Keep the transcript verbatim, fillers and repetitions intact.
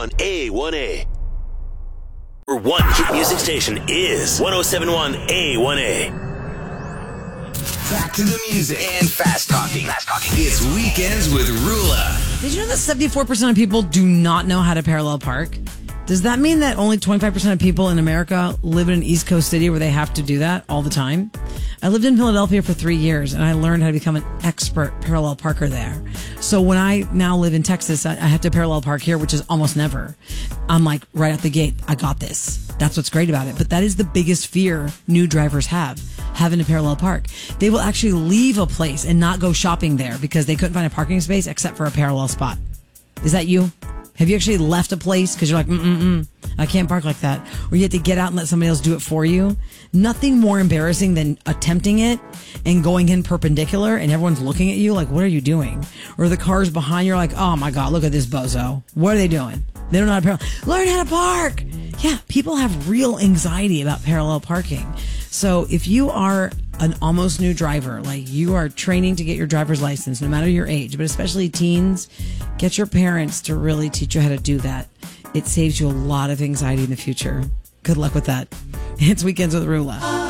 one A one A. Or one hit music station is one oh seven point one A one A. Back to the music and fast talking. Fast talking. It's Weekends with Rula. Did you know that seventy-four percent of people do not know how to parallel park? Does that mean that only twenty-five percent of people in America live in an East Coast city where they have to do that all the time? I lived in Philadelphia for three years and I learned how to become an expert parallel parker there. So when I now live in Texas, I have to parallel park here, which is almost never. I'm like, right out the gate, I got this. That's what's great about it. But that is the biggest fear new drivers have, having to parallel park. They will actually leave a place and not go shopping there because they couldn't find a parking space except for a parallel spot. Is that you? Have you actually left a place because you're like, mm-mm-mm, I can't park like that? Or you have to get out and let somebody else do it for you? Nothing more embarrassing than attempting it and going in perpendicular and everyone's looking at you like, what are you doing? Or the cars behind you are like, oh my God, look at this bozo. What are they doing? They don't know how to parallel. Learn how to park. Yeah, people have real anxiety about parallel parking. So if you are an almost new driver, like you are training to get your driver's license, no matter your age, but especially teens, get your parents to really teach you how to do that. It saves you a lot of anxiety in the future. Good luck with that. It's Weekends with Rula.